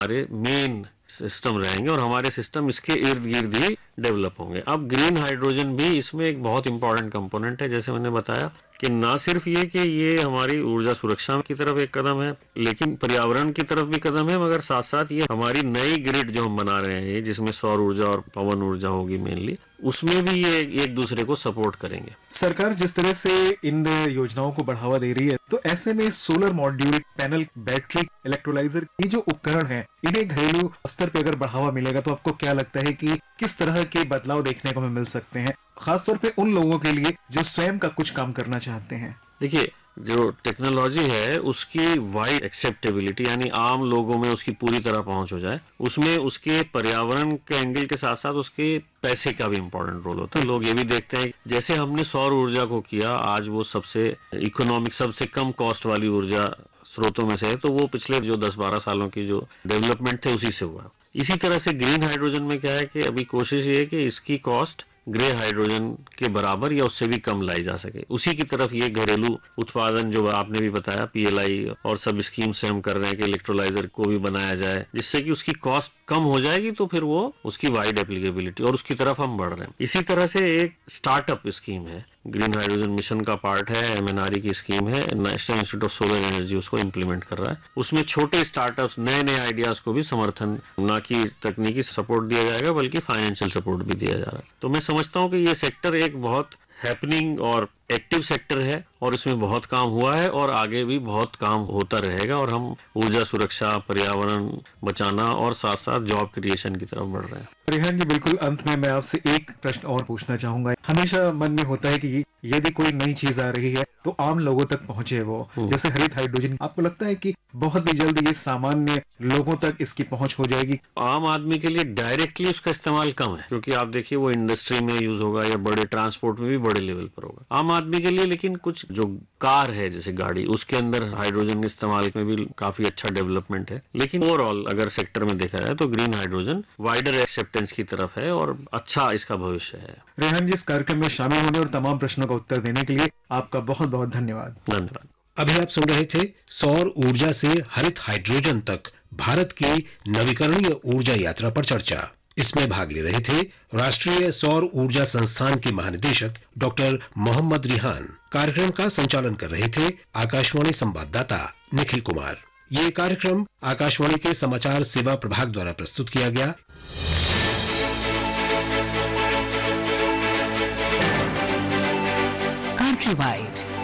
हमारे main system रहेंगे और हमारे सिस्टम इसके इर्द गिर्द ही डेवलप होंगे। अब ग्रीन हाइड्रोजन भी इसमें एक बहुत इंपॉर्टेंट कंपोनेंट है। जैसे मैंने बताया कि ना सिर्फ ये कि ये हमारी ऊर्जा सुरक्षा की तरफ एक कदम है, लेकिन पर्यावरण की तरफ भी कदम है, मगर साथ साथ ये हमारी नई ग्रिड जो हम बना रहे हैं, जिसमें सौर ऊर्जा और पवन ऊर्जा होगी मेनली, उसमें भी ये एक दूसरे को सपोर्ट करेंगे। सरकार जिस तरह से इन योजनाओं को बढ़ावा दे रही है, तो ऐसे में solar module, panel, battery, electrolyser, ये जो उपकरण हैं, इन्हें घरेलू स्तर पे अगर बढ़ावा मिलेगा तो आपको क्या लगता है कि किस तरह के बदलाव देखने को हमें मिल सकते हैं, खासतौर पे उन लोगों के लिए जो स्वयं का कुछ काम करना चाहते हैं? देखिए, जो टेक्नोलॉजी है उसकी वाइड एक्सेप्टेबिलिटी, यानी आम लोगों में उसकी पूरी तरह पहुंच हो जाए, उसमें उसके पर्यावरण के एंगल के साथ साथ उसके पैसे का भी इंपॉर्टेंट रोल होता है। लोग ये भी देखते हैं जैसे हमने सौर ऊर्जा को किया, आज वो सबसे इकोनॉमिक, सबसे कम कॉस्ट वाली ऊर्जा स्रोतों में से है, तो वो पिछले जो 10-12 सालों की जो डेवलपमेंट थे उसी से हुआ। इसी तरह से ग्रीन हाइड्रोजन में क्या है कि अभी कोशिश ये है कि इसकी कॉस्ट ग्रे हाइड्रोजन के बराबर या उससे भी कम लाई जा सके। उसी की तरफ ये घरेलू उत्पादन जो आपने भी बताया, पीएलआई और सब स्कीम से हम कर रहे हैं कि इलेक्ट्रोलाइजर को भी बनाया जाए, जिससे कि उसकी कॉस्ट कम हो जाएगी, तो फिर वो उसकी वाइड एप्लीकेबिलिटी, और उसकी तरफ हम बढ़ रहे हैं। इसी तरह से एक स्टार्टअप स्कीम है, ग्रीन हाइड्रोजन मिशन का पार्ट है, एमएनआरई की स्कीम है, national institute of solar energy उसको इंप्लीमेंट कर रहा है। उसमें छोटे स्टार्टअप्स, नए नए आइडियाज को भी समर्थन, ना कि तकनीकी सपोर्ट दिया जाएगा बल्कि फाइनेंशियल सपोर्ट भी दिया जा रहा है। तो मैं समझता हूं कि ये सेक्टर एक बहुत हैपनिंग और एक्टिव सेक्टर है, और इसमें बहुत काम हुआ है और आगे भी बहुत काम होता रहेगा, और हम ऊर्जा सुरक्षा, पर्यावरण बचाना और साथ साथ जॉब क्रिएशन की तरफ बढ़ रहे हैं। रेहान जी, बिल्कुल अंत में मैं आपसे एक प्रश्न और पूछना चाहूंगा। हमेशा मन में होता है कि यदि कोई नई चीज आ रही है तो आम लोगों तक पहुंचे वो, जैसे हरित हाइड्रोजन, आपको लगता है कि बहुत ही जल्द ये सामान्य लोगों तक इसकी पहुंच हो जाएगी? आम आदमी के लिए डायरेक्टली उसका इस्तेमाल कम है, क्योंकि आप देखिए वो इंडस्ट्री में यूज होगा या बड़े ट्रांसपोर्ट में भी बड़े लेवल पर होगा आम आदमी के लिए। लेकिन कुछ जो कार है, जैसे गाड़ी, उसके अंदर हाइड्रोजन के इस्तेमाल में भी काफी अच्छा डेवलपमेंट है। लेकिन ओवरऑल अगर सेक्टर में देखा जाए तो ग्रीन हाइड्रोजन वाइडर एक्सेप्टेंस की तरफ है और अच्छा इसका भविष्य है। रेहान जी, इस कार्यक्रम में शामिल होने और तमाम प्रश्नों का उत्तर देने के लिए आपका बहुत बहुत धन्यवाद। धन्यवाद। अभी आप सुन रहे थे सौर ऊर्जा से हरित हाइड्रोजन तक भारत की नवीकरणीय ऊर्जा यात्रा पर चर्चा। इसमें भाग ले रहे थे राष्ट्रीय सौर ऊर्जा संस्थान के महानिदेशक डॉक्टर मोहम्मद रिहान। कार्यक्रम का संचालन कर रहे थे आकाशवाणी संवाददाता निखिल कुमार। ये कार्यक्रम आकाशवाणी के समाचार सेवा प्रभाग द्वारा प्रस्तुत किया गया। Countrywide